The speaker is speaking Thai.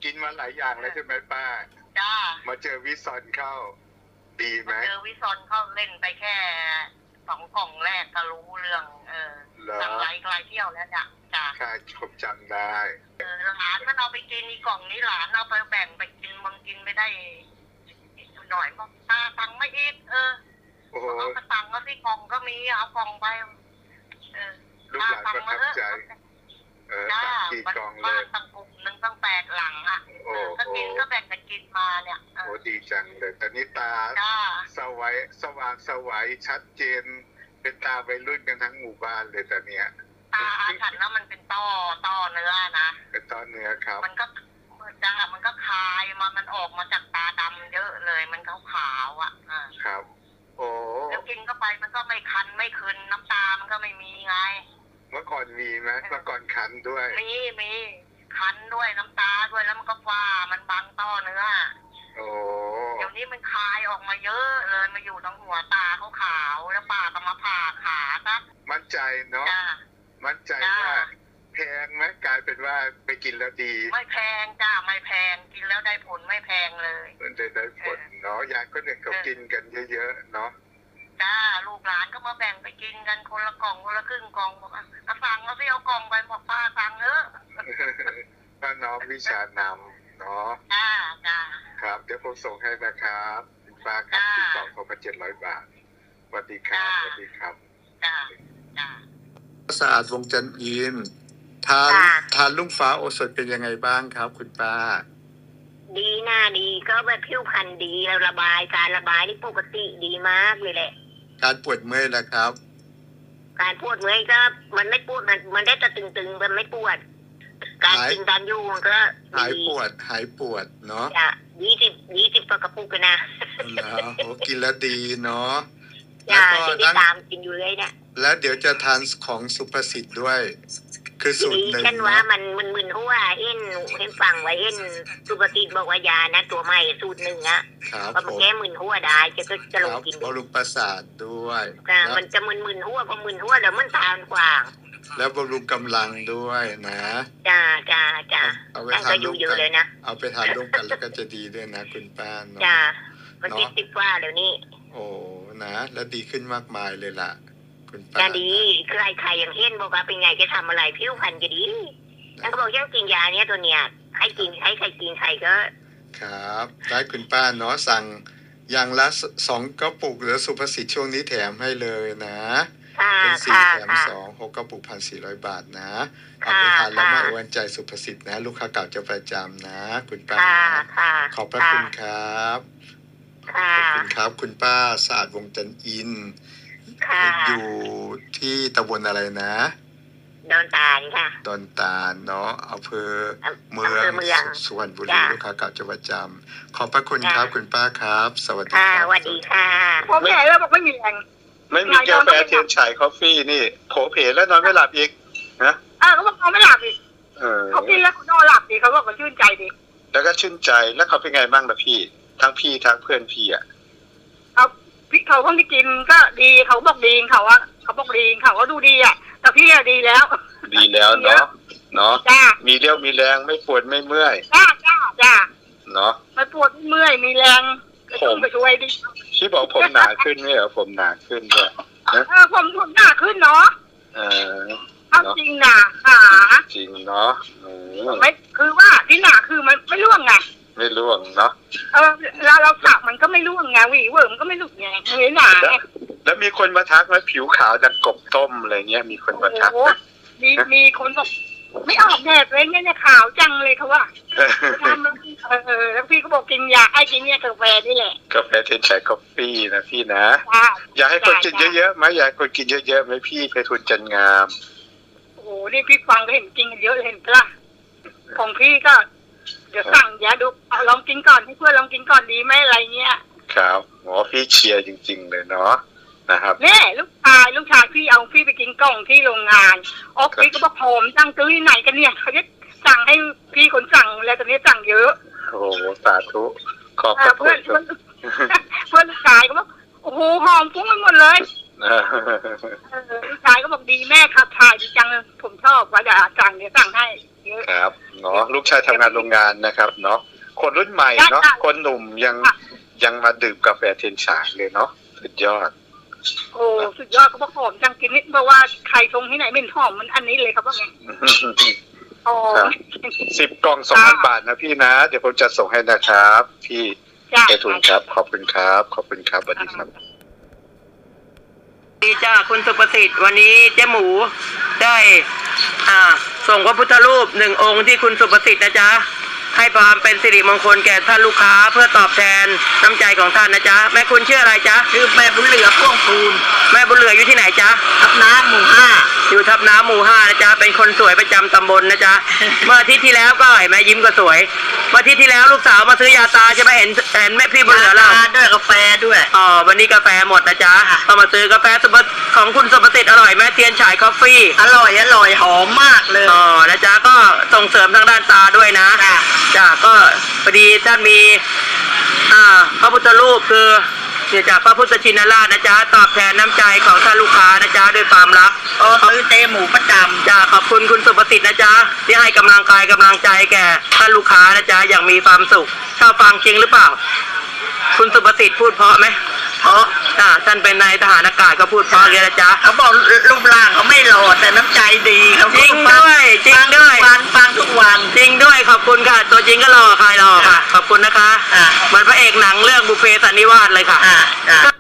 กินมาหลายอย่างแล้วใช่ไหมป้าจ้ามาเจอวิซอนเข้าดีไหมเจอวิซอนเข้าเล่นไปแค่2 กล่องแรกก็รู้เรื่องสั่งไลน์เที่ยวแล้วจ้ะค่ะชมจำได้หลานมันเอาไปกินอีกล่องนี้หลานเอาไปแบ่งไปกินบางกินไปได้หน่อยบอกตาตังไม่อีกเอากระตังก็ที่กล่องก็มีเอากล่องไปลูกหลานประทับใจกี่กล่องเลยตั้งกลุ่มหนึ่งตั้ง8 หลังอ่ะก็กินก็แบ่งกันกินมาเนี่ยโอ้ดีจังเลยตอนนี้ตาสว่างสวัยชัดเจนเป็นตาวัยรุ่นกันทั้งหมู่บ้านเลยตอนเนี้ยตาฉันนะมันเป็นต้อเนื้อนะเป็นต้อเนื้อครับมันก็คายมันออกมาจากตาดำเยอะเลยมันขาวๆอ่ะครับโอ้แล้วกินเข้าไปมันก็ไม่คันไม่คืนน้ำตามันก็ไม่มีไงเมื่อก่อนมีไหมเมื่อก่อนคันด้วยมีคันด้วยน้ำตาด้วยแล้วมันก็ฟ้ามันบังต้อเนื้อโอ้เดี๋ยวนี้มันคายออกมาเยอะเลยมาอยู่ตรงหัวตาขาวแล้วป้าก็มาผ่าขาครับมั่นใจเนาะมั่นใจว่าแพงไหมกลายเป็นว่าไปกินแล้วดีไม่แพงจ้าไม่แพงกินแล้วได้ผลไม่แพงเลยมันได้ผลเนาะยายก็เนี่ยเขากินกันเยอะๆเนาะจ้าลูกหลานก็มาแบ่งไปกินกันคนละกล่องคนละครึ่งกล่องบอกสั่งเอาสิเอากล่องไปบอกป้าสั่งป้าน้องวิชานำเนาะจ้าครับเดี๋ยวผมส่งให้นะครับป้าครับที่กล่องเขามา700 บาทสวัสดีครับสวัสดีครับจ้าสะอาดวงจันทร์อินทานลุงฟ้าโอสถเป็นยังไงบ้างครับคุณป้าดีหน้าดีก็แบบผิวพรรณดีแล้วการระบายนี่ปกติดีมากเลยแหละการปวดเมื่อยนะครับการปวดเมื่อยก็มันไม่ปวดมันได้แต่ตึงๆมันไม่ปวดการกินดันยูมันก็หายปวดเนาะ 20กระปุกกันนะโอ้กินแล้วดีเนาะแล้วก็ตามกินอยู่เลยเนี่ยแล้วเดี๋ยวจะทานของสุภสิทธิ์ด้วยคือสูตรหนึ่งเช่นว่ามันมึนหัวเห็นฟังไว้เห็นสุภสิทธิ์บอกว่ายานะตัวใหม่สูตรหนึ่งอ่ะพอมันแก้มึนหัวได้จะลงกินบำรุงประสาทด้วยมันจะมึนหัวพอมึนหัวแล้วมันทานกว่างแล้วบำรุงกำลังด้วยนะจ้าเอาไปทานร่วมกันเลยนะเอาไปทานร่วมกันแล้วก็จะดีด้วยนะคุณป้าเนาะจ้ามันติดว่าเดี๋ยวนี้โอ้นะแล้วดีขึ้นมากมายเลยล่ะคุณป้าจะดีใครอย่างเห็นบอกว่าเป็นไงจะทำอะไรผิวพรรณจะดีแล้วก็บอกยังกินยาเนี้ยตัวเนี้ยใครกินใครก็ครับได้คุณป้าเนาะสั่งอย่างละ2 กระปุกหรือสุภสิทธิ์ช่วงนี้แถมให้เลยนะเป็น4 แถม 2 6 กระปุก 1,400 บาทนะเอาไปทานแล้วมาอวนใจสุภสิทธิ์นะลูกค้าเก่าจะประจำนะคุณป้าขอบพระคุณครับขอบคุณครับคุณป้าสะอาดวงจันทร์อินอยู่ที่ตำบลอะไรนะดอนตาลค่ะดอนตาลเนาะอำเภอเมืองสุวรรณบุรีลูกค้าเก่าจะประจำขอบพระคุณครับคุณป้าครับสวัสดีครับสวัสดีค่ะผมแก่แล้วบอกไม่มีแรงไม่มีกาแฟเทียนฉายคอฟฟี่นี่โผเพแล้วนอนไม่หลับอีกนะเขาบอกนอนไม่หลับอีกเขากินแล้วนอนหลับดีเขาบอกมันชื่นใจดีแล้วก็ชื่นใจแล้วเขาเป็นไงบ้างล่ะพี่ทั้งพี่ทั้งเพื่อนพี่อ่ะพี่เขาคนที่กินก็ดีเขาบอกดีเขาว่าเขาบอกดีเขาก็ดูดีอ่ะแต่พี่อะดีแล้วเนาะมีเรี่ยวมีแรงไม่ปวดไม่เมื่อยจ้าเนาะไม่ปวดไม่เมื่อยมีแรงผมไปช่วยดิที่บอกผมหนาขึ้นไม่เหรอผมหนาขึ้นด้วยผมหนาขึ้นเนาะเอาจริงหนาจริงเนาะไม่คือว่าที่หนาคือมันไม่ร่วงไงไม่ร่วงเนาะเราสักมันก็ไม่ร่วงไงหวีเวิร์มก็ไม่หลุดไงไม่หนาแล้วมีคนมาทักว่าผิวขาวดังกบต้มอะไรเงี้ยมีคนมาทักมีคนบอกไม่ออกแดดเลยเนี่ยขาวจังเลยเขาว่าทำแล้วพี่ก็บอกกินยากินเนี่ยกาแฟนี่แหละกาแฟเทียนฉายกาแฟนะพี่นะอยากให้คนกินเยอะๆไหมอยากคนกินเยอะๆไหมพี่เพทุนจันงามโอ้โหนี่พี่ฟังก็เห็นจริงเยอะเห็นปะของพี่ก็เดี๋ยวสั่งยาดูลองกินก่อนให้เพื่อนลองกินก่อนดีไหมอะไรเงี้ยครับหมอพี่เชียร์จริงๆเลยเนาะนะครับแม่ลูกชายพี่เอาพี่ไปกินกล่องที่โรงงานพี่ก็บอกผมสั่งซื้อที่ไหนกันเนี่ยเขาจะสั่งให้พี่คนสั่งแล้วตอนนี้สั่งเยอะโอ้โหสาธุขอบเพื่อนลูกชายก็บอกโอ้โหหอมฟุ้งไปหมดเลยลูกชายก็บอกดีแม่ขับถ่ายดีจังผมชอบว่าจะสั่งเดี๋ยวสั่งให้เยอะครับเนาะลูกชายทำงานโรงงานนะครับเนาะคนรุ่นใหม่เนาะคนหนุ่มยังมาดื่มกาแฟเทียนฉายเลยเนาะสุดยอดโอ้สุดยอดก็หอมจังกินนิดเพราะว่าใครชงที่ไหนไม่หอมมันอันนี้เลยครับว่าไงโอ้ 10 กล่อง 2,000 บาทนะพี่นะเดี๋ยวผมจะส่งให้นะครับพี่ไอทุนครับขอบคุณครับขอบคุณครับสวัสดีครับดีจ้าคุณสุประสิทธิ์วันนี้เจ๊หมูได้ส่งพระพุทธรูป1 องค์ที่คุณสุประสิทธิ์นะจ๊ะให้ความเป็นสิริมงคลแก่ท่านลูกค้าเพื่อตอบแทนน้ำใจของท่านนะจ๊ะแม่คุณชื่ออะไรจ๊ะชื่อแม่บุญเหลือพ่วงพูนแม่บุญเหลืออยู่ที่ไหนจ๊ะทับน้ำหมู่5 อยู่ทับน้ำหมู่5นะจ๊ะเป็นคนสวยประจำตำบลนะจ๊ะเมื่ออาทิตย์ที่แล้วก็เห็นแม่ยิ้มก็สวยเมื่ออาทิตย์ที่แล้วลูกสาวมาซื้อยาตาใช่ไหมเห็นแม่พี่บุญเหลือเราด้วยกาแฟด้วยวันนี้กาแฟหมดนะจ๊ะก็มาซื้อกาแฟของคุณสุประสิทธิ์อร่อยไหมเทียนฉายคอฟฟี่อร่อยหอมมากเลยนะจ๊ะก็ส่งเสริมทางด้านตาด้วยนะจ้ะก็พอดีท่านมีพระพุทธรูปคือเดี๋ยวจากพระพุทธชินราชนะจ๊ะตอบแทนน้ำใจของท่านลูกค้านะจ๊ะด้วยความรักซื้อเจหมูประจำจ้ะขอบคุณคุณสุประสิทธิ์นะจ๊ะที่ให้กำลังกายกำลังใจแก่ท่านลูกค้านะจ๊ะอย่างมีความสุขชอบฟังจริงหรือเปล่าคุณสุประสิทธิ์พูดเพราะไหมเพราะท่านเป็นนายทหารอากาศก็พูดเพราะเลยนะจ๊ะเขาบอกรูปร่างเขาไม่หล่อแต่น้ำใจดีเขาจริงด้วยจริงด้วยฟังทุกวันจริงด้วยขอบคุณค่ะตัวจริงก็หล่อใครหล่อค่ะขอบคุณนะคะเหมือนพระเอกหนังเรื่องบุพเพสันนิวาสเลยค่ะ